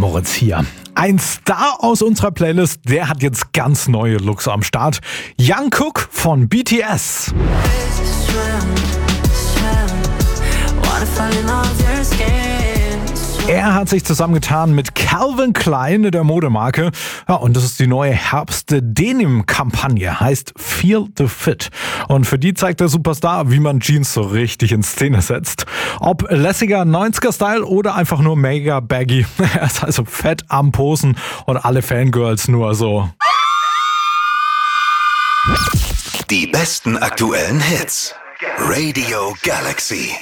Moritz hier. Ein Star aus unserer Playlist, der hat jetzt ganz neue Looks am Start. Jungkook von BTS. Er hat sich zusammengetan mit Calvin Klein, der Modemarke. Ja, und das ist die neue Herbst-Denim-Kampagne, heißt Feel the Fit. Und für die zeigt der Superstar, wie man Jeans so richtig in Szene setzt. Ob lässiger 90er-Style oder einfach nur mega baggy. Er ist also fett am Posen und alle Fangirls nur so. Die besten aktuellen Hits. Radio Galaxy.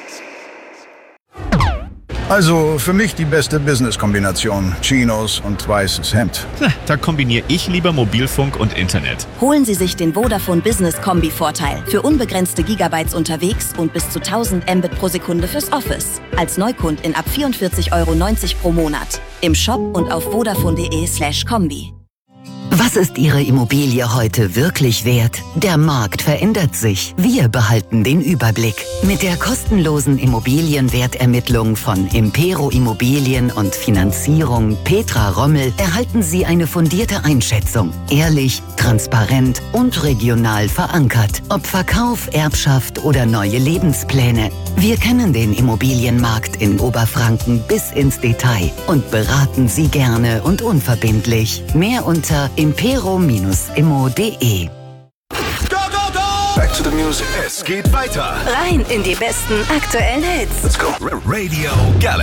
Also für mich die beste Business-Kombination. Chinos und weißes Hemd. Da kombiniere ich lieber Mobilfunk und Internet. Holen Sie sich den Vodafone Business Kombi-Vorteil. Für unbegrenzte Gigabytes unterwegs und bis zu 1000 Mbit pro Sekunde fürs Office. Als Neukundin ab 44,90 € pro Monat. Im Shop und auf vodafone.de/kombi. Was ist Ihre Immobilie heute wirklich wert? Der Markt verändert sich. Wir behalten den Überblick. Mit der kostenlosen Immobilienwertermittlung von Impero Immobilien und Finanzierung Petra Rommel erhalten Sie eine fundierte Einschätzung. Ehrlich, transparent und regional verankert. Ob Verkauf, Erbschaft oder neue Lebenspläne. Wir kennen den Immobilienmarkt in Oberfranken bis ins Detail und beraten Sie gerne und unverbindlich. Mehr unter impero-immo.de. Back to the music. Es geht weiter. Rein in die besten aktuellen Hits. Let's go. Radio Galaxy.